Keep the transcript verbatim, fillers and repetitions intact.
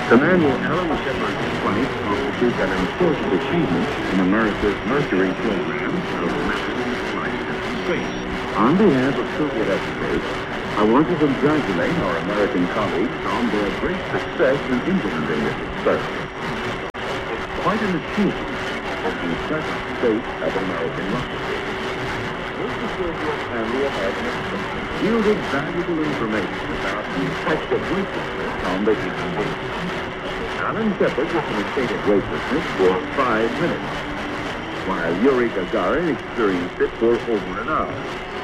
Commander Alan Shepard's flight constitutes an important achievement in America's Mercury program of manned flight into space. On behalf of Soviet experts, I want to congratulate our American colleagues on their great success in implementing this experiment. It's quite an achievement of the present state of American rocketry. Both the Soviet and the American experts yielded valuable information about the effect of weightlessness on the human being. Alan Shepard was in a state of weightlessness for five minutes, while Yuri Gagarin experienced it for over an hour.